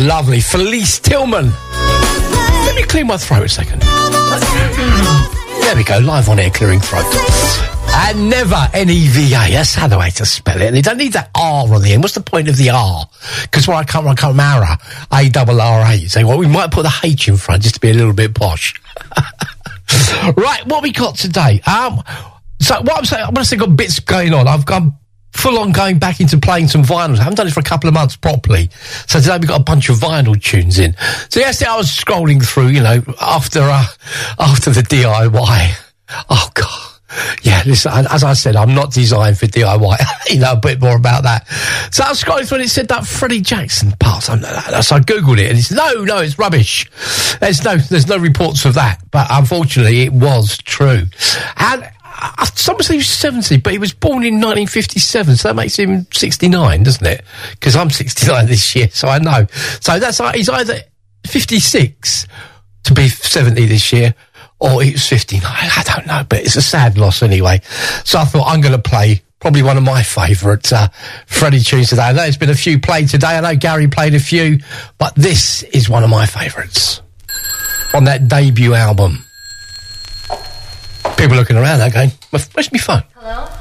lovely. Felice Tillman. Let me clear my throat a second. There we go, live on air, clearing throat. And never N-E-V-A, that's how the way to spell it. And they don't need that R on the end. What's the point of the R? Because when I come Mara, A-R-R-A. You say, well, we might put the H in front just to be a little bit posh. Right, what we got today? So what I'm saying, I've got bits going on. I've gone full on going back into playing some vinyls. I haven't done it for a couple of months properly. So today we've got a bunch of vinyl tunes in. So yesterday I was scrolling through, after the DIY. Oh, God. Yeah, listen, as I said, I'm not designed for DIY. A bit more about that. So I was scrolling through and it said that Freddie Jackson part. So I Googled it and it's, no, it's rubbish. There's no reports of that. But unfortunately, it was true. And someone said he was 70, but he was born in 1957, so that makes him 69, doesn't it? Because I'm 69 this year, so I know. So he's either 56 to be 70 this year, or he's 59. I don't know, but it's a sad loss anyway. So I thought I'm going to play probably one of my favourite Freddie tunes today. I know there's been a few played today. I know Gary played a few, but this is one of my favourites on that debut album. People looking around, they're going, where's my phone? Hello?